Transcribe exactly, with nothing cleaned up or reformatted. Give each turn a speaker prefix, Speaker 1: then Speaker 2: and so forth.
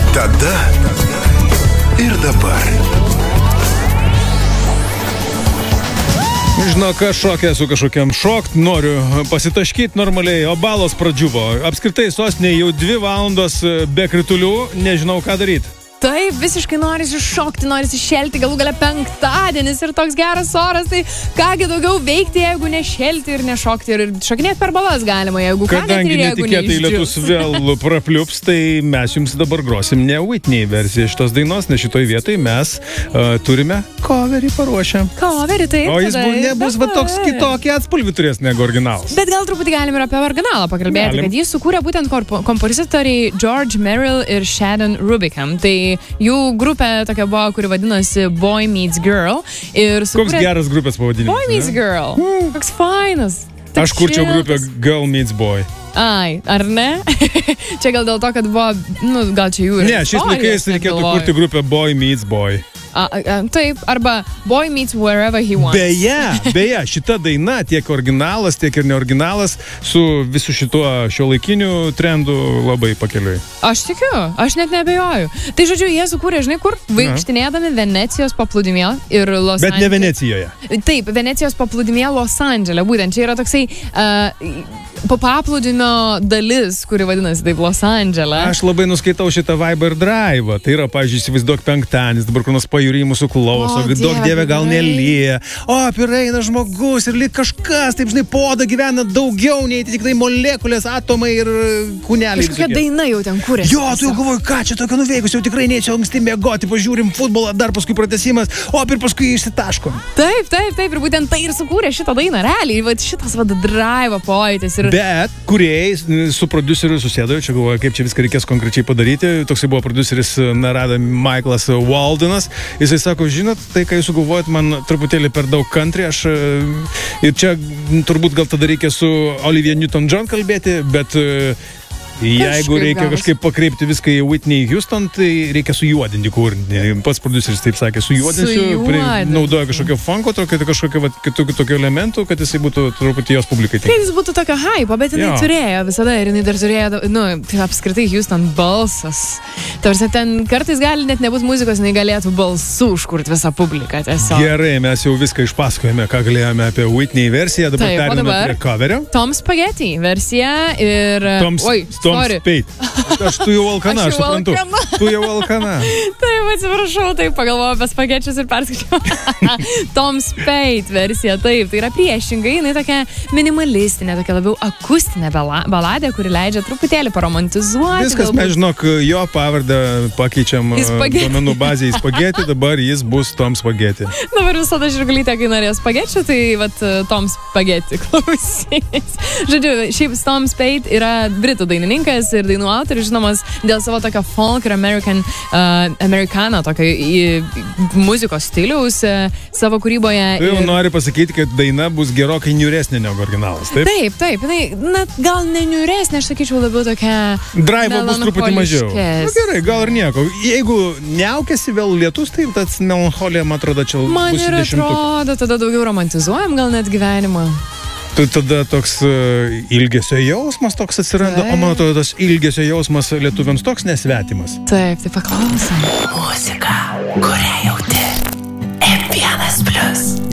Speaker 1: Tada ir dabar.
Speaker 2: Žinau, ką šokė su kažkokiam šokt, noriu pasitaškyti normaliai, o balos pradžiuvo. Apskritai sostinėje jau dvi valandos be kritulių, nežinau ką daryti.
Speaker 3: Taip, visiškai norisi šokti, norisi šelti, galų gale penktadienis ir toks geras oras, tai kągi daugiau veikti, jeigu nešelti ir nešokti ir šokinėti per balas galima, jeigu ką, net
Speaker 2: Kadangi
Speaker 3: ir jeigu
Speaker 2: netikėtai lietus vėl prapliups, tai mes jums dabar grosim ne Whitney versiją šitos dainos, nes šitoj vietoj mes uh, turime coverį paruošę.
Speaker 3: Coverį, taip.
Speaker 2: O jis
Speaker 3: tada,
Speaker 2: bu, nebus va toks kitokį atspalvį turės negu originalas.
Speaker 3: Bet gal truputį galim ir apie originalą pakalbėti,
Speaker 2: Galim.
Speaker 3: kad jį sukūrė būtent korpo- kompozitoriai George Merrill ir Shannon Rubicam. Tai jų grupė tokia buvo, kuri vadinosi Boy Meets Girl. Ir
Speaker 2: Koks
Speaker 3: sukūrė...
Speaker 2: geras grupės pavadinimas.
Speaker 3: Boy Meets
Speaker 2: ne?
Speaker 3: Girl. Mm. Koks fainas.
Speaker 2: Aš kurčiau grupę Girl Meets Boy.
Speaker 3: Ai, ar ne? Čia gal dėl to, kad buvo, nu, gal čia jų ir
Speaker 2: Ne, šiais laikais reikėtų kurti grupę Boy Meets Boy.
Speaker 3: A, a, taip, arba Boy Meets Wherever He Wants.
Speaker 2: Beje, beje, šita daina, tiek originalas, tiek ir neoriginalas, su visu šituo šiuolaikiniu trendu labai pakeliui.
Speaker 3: Aš tikiu, aš net neabejoju. Tai žodžiu, jie sukūrė, žinai kur? Vaikštinėdami Venecijos paplūdimyje ir Los
Speaker 2: Bet ne
Speaker 3: Andžele.
Speaker 2: Venecijoje.
Speaker 3: Taip, Venecijos paplūdimyje Los Andžele. Būtent čia yra toksai uh, paplūdimio dalis, kuri vadinasi taip Los Andžele.
Speaker 2: Aš labai nuskaitau šitą vibe ir drive. Tai yra, pavyzdžiui, įsivaizduok penktadienis, dabar kur nors pajūry mūsų klauso,
Speaker 3: O,
Speaker 2: daug
Speaker 3: Dieve,
Speaker 2: dieve gal
Speaker 3: gerai.
Speaker 2: nelieja. O, apireina žmogus ir lyg kažkas, taip žinai, poda gyvena daugiau nei tik tai molekulės, atomai ir kūneliai.
Speaker 3: Kažkokia
Speaker 2: visokie.
Speaker 3: daina jau ten kūrė.
Speaker 2: Jo, tu jau galvoji, ką čia tokio nuveikus, jau tikrai neįčiau anksti mėgoti, pažiūrim futbolą, dar paskui pratęsimas, o ir paskui išsitaškom.
Speaker 3: Taip, taip, taip, ir būtent tai ir sukūrė šitą dainą, realiai, va šitas va drive pojūtis ir...
Speaker 2: Bet kūrėjai su prodiuseriu susėdo, čia galvoja, kaip čia viską reikės konkrečiai padaryti. Toksai buvo prodiuseris Narada Michaelas Waldenas. Jisai sako, žinot, tai, ką jūs sugalvojat, man truputėlį per daug country. Aš ir čia turbūt gal tada reikia su Olivia Newton-John kalbėti, bet jeigu
Speaker 3: Kažkaip
Speaker 2: reikia
Speaker 3: gavos.
Speaker 2: kažkaip pakreipti viską į Whitney Houston, tai reikia sujuodinti kūrinį. Pats prodiuseris taip sakė, sujuodinsiu,
Speaker 3: Sujuodinti.
Speaker 2: naudoja kažkokio funko, tokio, kažkokio vat, kitokių tokių elementų, kad jisai būtų truputį jos publikai.
Speaker 3: Kad jis būtų tokio hypo, bet jinai
Speaker 2: Jo.
Speaker 3: turėjo visada ir jinai dar turėjo, nu, tai apskritai Houston balsas. Tarsi ten kartais gali net nebūti muzikos, jinai galėtų balsų užkurti visą publiką tiesiog.
Speaker 2: Gerai, mes jau viską išpasakojame, ką galėjome apie Whitney versiją, dabar
Speaker 3: Taip, o
Speaker 2: perėmėme
Speaker 3: dabar?
Speaker 2: prie coverio.
Speaker 3: Tom Spaghetti versija ir...
Speaker 2: Toms,
Speaker 3: Oi,
Speaker 2: Toms
Speaker 3: sorry.
Speaker 2: Spade. Aš tu jau alkana,
Speaker 3: Aš
Speaker 2: aš
Speaker 3: jau
Speaker 2: suprantu.
Speaker 3: alkana.
Speaker 2: Tu jau alkana.
Speaker 3: Taip, atsiprašau, taip, pagalvojau apie spagečius ir perskaičiau. Tom Spade versija, taip, tai yra priešingai, jinai tokia minimalistinė, tokia labiau akustinė bala- baladė, kuri leidžia truputėlį paromantizuoti.
Speaker 2: Viskas,
Speaker 3: galbūt.
Speaker 2: mes žinok, jo pavardę pakeičiam
Speaker 3: Į
Speaker 2: uh,
Speaker 3: spagetį.
Speaker 2: duomenų bazę į spagetį, dabar jis bus Tom Spaghetti.
Speaker 3: Dabar visada žirgulytė, kai norės spagečių, tai vat Tom Spaghetti klausys. Žodžiu, šiaip Tom Spade yra britų dainininkas ir dainų autorius, žinomas dėl savo tokio folk ir American, uh, americano tokio į, muzikos stiliaus uh, savo kūryboje.
Speaker 2: Tu jau
Speaker 3: ir-
Speaker 2: nori pasakyti, kad daina bus gerokai niūresnė negu originalas, taip?
Speaker 3: Taip, taip, jinai, na, gal neniūresnė, aš sakyčiau labiau tokia...
Speaker 2: Drive bus truputį mažiau. Na
Speaker 3: melancholiškesnė.
Speaker 2: gerai, gal ir nieko. Jeigu neaukėsi vėl lietus, tai tas melancholija, man atrodo, čia
Speaker 3: Man
Speaker 2: bus
Speaker 3: ir
Speaker 2: dešimtukas.
Speaker 3: atrodo, tada daugiau romantizuojam gal net gyvenimą.
Speaker 2: Tai tada toks uh, ilgesio jausmas toks atsiranda,
Speaker 3: Taip.
Speaker 2: o man atrodo, tas ilgesio jausmas lietuviams toks nesvetimas.
Speaker 3: Taip, tai paklausom.
Speaker 4: Muzika, kurią jauti. M vienas plius.